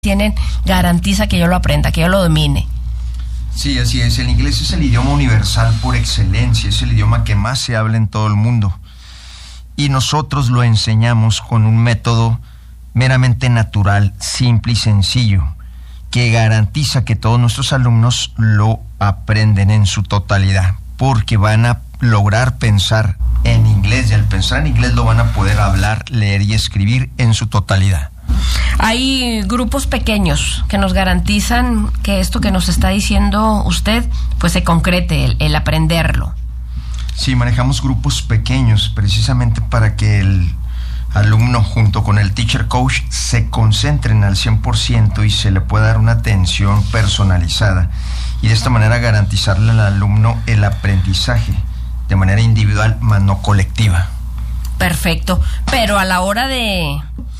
tienen, garantiza que yo lo aprenda, que yo lo domine. Sí, así es. El inglés es el idioma universal por excelencia, es el idioma que más se habla en todo el mundo. Y nosotros lo enseñamos con un método meramente natural, simple y sencillo, que garantiza que todos nuestros alumnos lo aprenden en su totalidad, porque van a lograr pensar en inglés, y al pensar en inglés lo van a poder hablar, leer y escribir en su totalidad. Hay grupos pequeños que nos garantizan que esto que nos está diciendo usted, pues se concrete, el aprenderlo. Sí, manejamos grupos pequeños precisamente para que el alumno junto con el teacher coach se concentren al 100% y se le pueda dar una atención personalizada y de esta manera garantizarle al alumno el aprendizaje de manera individual, más no colectiva. Perfecto, pero a la hora de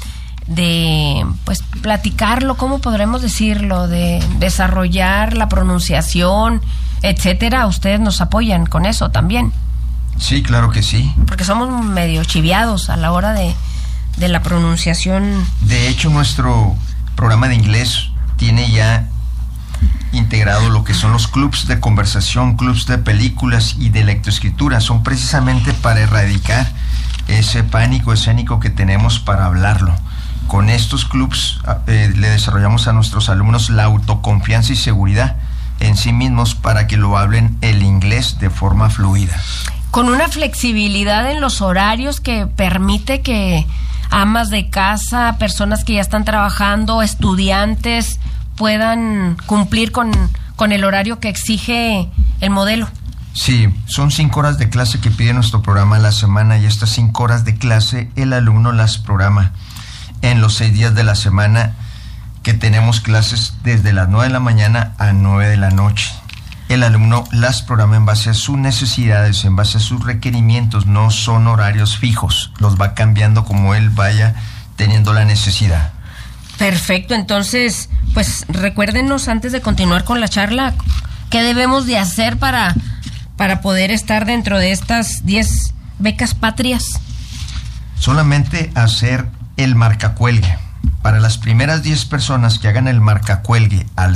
pues platicarlo, ¿cómo podremos decirlo? De desarrollar la pronunciación, etcétera, ustedes nos apoyan con eso también. Sí, claro que sí. Porque somos medio chiviados a la hora de la pronunciación. De hecho, nuestro programa de inglés tiene ya integrado lo que son los clubs de conversación, clubs de películas y de lectoescritura. Son precisamente para erradicar ese pánico escénico que tenemos para hablarlo. Con estos clubs le desarrollamos a nuestros alumnos la autoconfianza y seguridad en sí mismos para que lo hablen el inglés de forma fluida. Con una flexibilidad en los horarios que permite que amas de casa, personas que ya están trabajando, estudiantes, puedan cumplir con el horario que exige el modelo. Sí, son 5 horas de clase que pide nuestro programa a la semana y estas 5 horas de clase el alumno las programa en los 6 días de la semana que tenemos clases desde las 9 de la mañana a 9 de la noche. El alumno las programa en base a sus necesidades, en base a sus requerimientos, no son horarios fijos, los va cambiando como él vaya teniendo la necesidad. Perfecto, entonces, pues recuérdenos antes de continuar con la charla, ¿qué debemos de hacer para poder estar dentro de estas 10 becas patrias? Solamente hacer el marcacuelgue. Para las primeras 10 personas que hagan el marcacuelgue al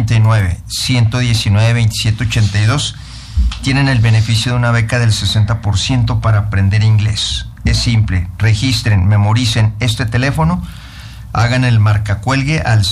639-119-2782 tienen el beneficio de una beca del 60% para aprender inglés. Es simple, registren, memoricen este teléfono, hagan el marcacuelgue al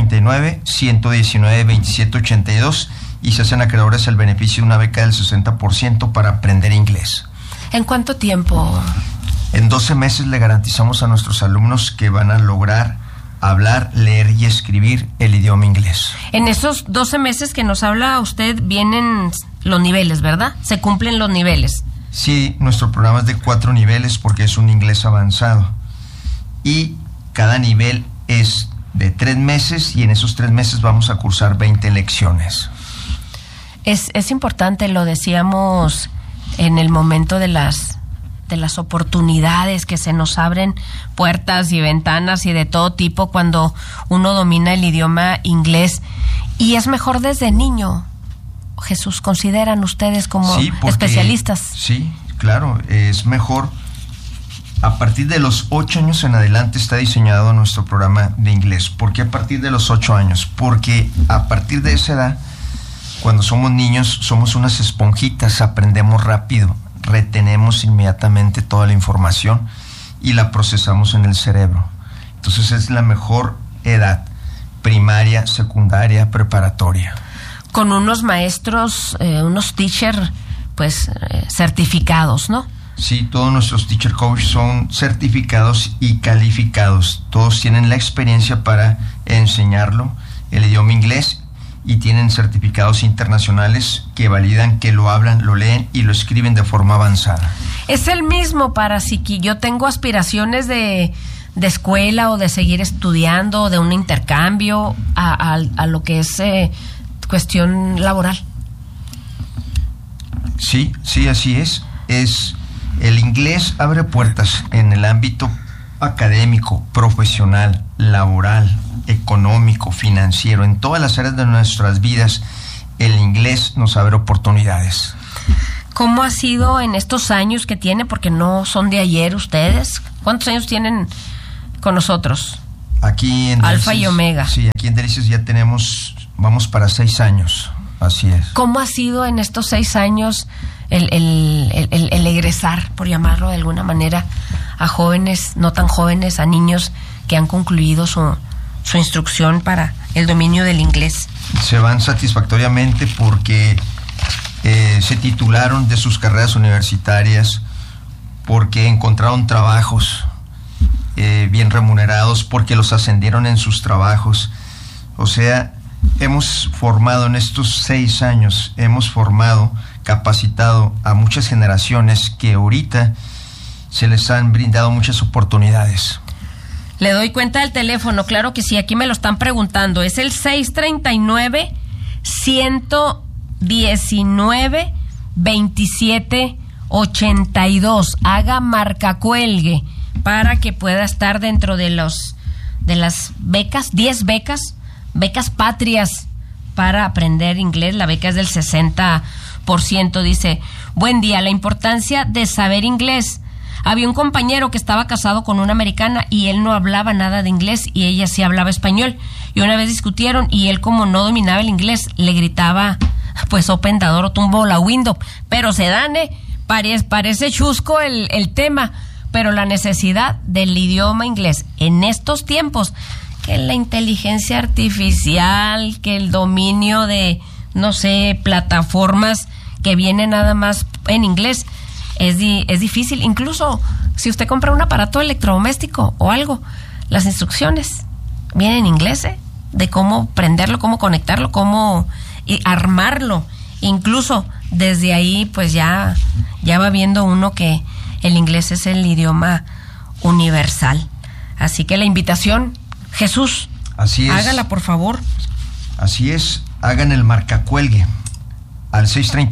639-119-2782 y se hacen acreedores al beneficio de una beca del 60% para aprender inglés. ¿En cuánto tiempo? En 12 meses le garantizamos a nuestros alumnos que van a lograr hablar, leer y escribir el idioma inglés. En esos 12 meses que nos habla usted vienen los niveles, ¿verdad? Se cumplen los niveles. Sí, nuestro programa es de 4 niveles porque es un inglés avanzado. Y cada nivel es de 3 meses y en esos 3 meses vamos a cursar 20 lecciones. Es importante, lo decíamos en el momento de las oportunidades que se nos abren puertas y ventanas y de todo tipo cuando uno domina el idioma inglés y es mejor desde niño. Jesús, ¿consideran ustedes como especialistas? Sí, claro, es mejor. A partir de los 8 años en adelante está diseñado nuestro programa de inglés. ¿Por qué a partir de los 8 años? Porque a partir de esa edad, cuando somos niños, somos unas esponjitas, aprendemos rápido, retenemos inmediatamente toda la información y la procesamos en el cerebro. Entonces es la mejor edad, primaria, secundaria, preparatoria. Con unos maestros, unos teacher, pues certificados, ¿no? Sí, todos nuestros teacher coach son certificados y calificados. Todos tienen la experiencia para enseñarlo, el idioma inglés, y tienen certificados internacionales que validan que lo hablan, lo leen y lo escriben de forma avanzada. Es el mismo para si yo tengo aspiraciones de escuela o de seguir estudiando o de un intercambio a lo que es cuestión laboral. Sí, así es. El inglés abre puertas en el ámbito académico, profesional, laboral, económico, financiero, en todas las áreas de nuestras vidas, el inglés nos abre oportunidades. ¿Cómo ha sido en estos años que tiene? Porque no son de ayer ustedes. ¿Cuántos años tienen con nosotros? Aquí en Alfa y Omega. Sí, aquí en Delicias ya vamos para 6 años, así es. ¿Cómo ha sido en estos 6 años el egresar, por llamarlo de alguna manera, a jóvenes, no tan jóvenes, a niños que han concluido su instrucción para el dominio del inglés? Se van satisfactoriamente porque se titularon de sus carreras universitarias, porque encontraron trabajos bien remunerados, porque los ascendieron en sus trabajos. O sea, hemos formado en estos 6 años, capacitado a muchas generaciones que ahorita se les han brindado muchas oportunidades. Le doy cuenta del teléfono, claro que sí, aquí me lo están preguntando. Es el 639-119-2782. Haga marcacuelgue para que pueda estar dentro de las becas, 10 becas patrias para aprender inglés. La beca es del 60%. Dice, buen día, la importancia de saber inglés. Había un compañero que estaba casado con una americana y él no hablaba nada de inglés y ella sí hablaba español. Y una vez discutieron y él, como no dominaba el inglés, le gritaba, pues, open the door o tumbo la window. Pero se dan, parece chusco el tema, pero la necesidad del idioma inglés en estos tiempos, que la inteligencia artificial, que el dominio de, no sé, plataformas que vienen nada más en inglés, es difícil. Incluso si usted compra un aparato electrodoméstico o algo, las instrucciones vienen en inglés, de cómo prenderlo, cómo conectarlo, cómo armarlo. Incluso desde ahí pues ya va viendo uno que el inglés es el idioma universal. Así que la invitación, Jesús, así es, hágala por favor. Así es, hagan el marcacuelgue al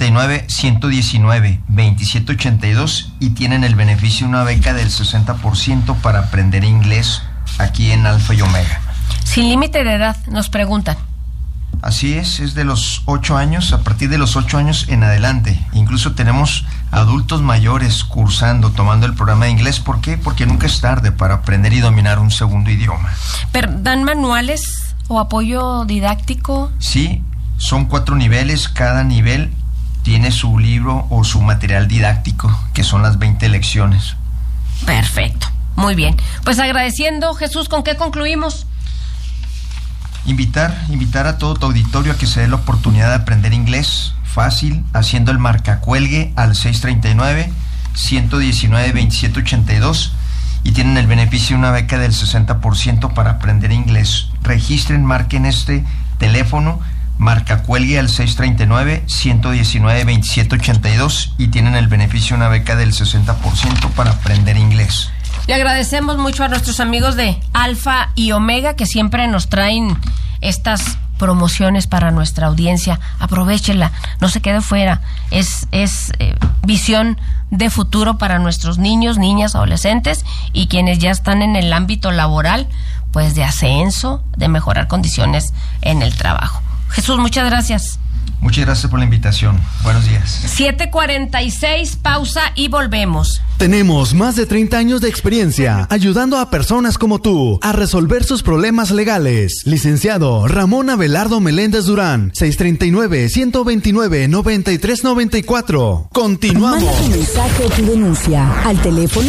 639-119-2782 y tienen el beneficio de una beca del 60% para aprender inglés aquí en Alfa y Omega. Sin límite de edad, nos preguntan. Así es de los 8 años, a partir de los 8 años en adelante. Incluso tenemos adultos mayores cursando, tomando el programa de inglés. ¿Por qué? Porque nunca es tarde para aprender y dominar un segundo idioma. ¿Pero dan manuales o apoyo didáctico? Sí. Son 4 niveles, cada nivel tiene su libro o su material didáctico, que son las 20 lecciones. Perfecto, muy bien. Pues agradeciendo, Jesús, ¿con qué concluimos? Invitar a todo tu auditorio a que se dé la oportunidad de aprender inglés fácil, haciendo el marcacuelgue al 639-119-2782 y tienen el beneficio de una beca del 60% para aprender inglés. Registren, marquen este teléfono, marcacuelgue al 639-119-2782 y tienen el beneficio de una beca del 60% para aprender inglés. Le agradecemos mucho a nuestros amigos de Alfa y Omega que siempre nos traen estas promociones para nuestra audiencia. Aprovéchenla, no se quede fuera. Es visión de futuro para nuestros niños, niñas, adolescentes y quienes ya están en el ámbito laboral, pues de ascenso, de mejorar condiciones en el trabajo. Jesús, muchas gracias. Muchas gracias por la invitación. Buenos días. 7:46, pausa y volvemos. Tenemos más de 30 años de experiencia ayudando a personas como tú a resolver sus problemas legales. Licenciado Ramón Abelardo Meléndez Durán, 639-129-9394. Continuamos. Manda tu mensaje o tu denuncia al teléfono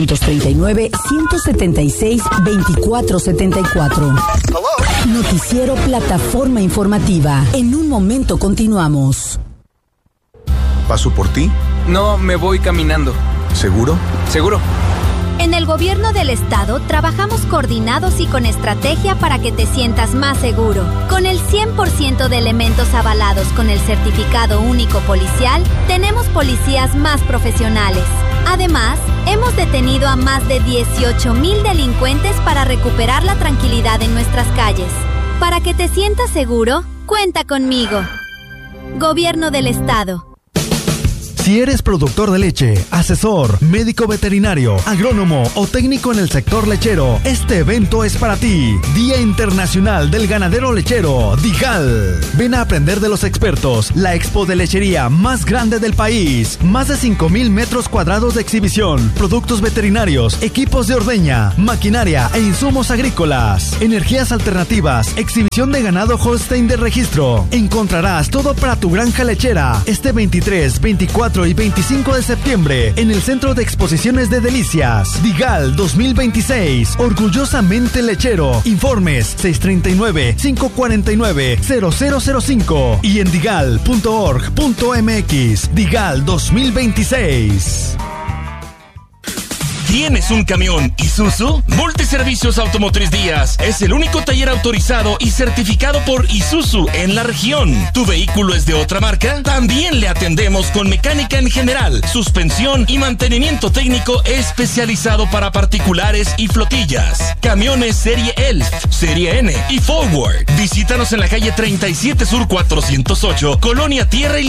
639-176-2474. Noticiero Plataforma Informativa. En un momento continuamos. ¿Paso por ti? No, me voy caminando. ¿Seguro? ¿Seguro? En el gobierno del estado trabajamos coordinados y con estrategia para que te sientas más seguro. Con el 100% de elementos avalados con el certificado único policial, tenemos policías más profesionales. Además, hemos detenido a más de 18,000 delincuentes para recuperar la tranquilidad en nuestras calles. Para que te sientas seguro, cuenta conmigo. Gobierno del Estado. Si eres productor de leche, asesor, médico veterinario, agrónomo o técnico en el sector lechero, este evento es para ti. Día Internacional del Ganadero Lechero, DIGAL. Ven a aprender de los expertos, la expo de lechería más grande del país. Más de 5,000 metros cuadrados de exhibición, productos veterinarios, equipos de ordeña, maquinaria e insumos agrícolas, energías alternativas, exhibición de ganado Holstein de registro. Encontrarás todo para tu granja lechera este 23, 24 y 25 de septiembre en el Centro de Exposiciones de Delicias. DIGAL 2026, orgullosamente lechero. Informes 639-549-0005 y en digal.org.mx. DIGAL 2026. ¿Tienes un camión Isuzu? Multiservicios Automotriz Díaz es el único taller autorizado y certificado por Isuzu en la región. ¿Tu vehículo es de otra marca? También le atendemos con mecánica en general, suspensión y mantenimiento técnico especializado para particulares y flotillas. Camiones serie ELF, serie N y Forward. Visítanos en la calle 37 Sur 408, Colonia Tierra y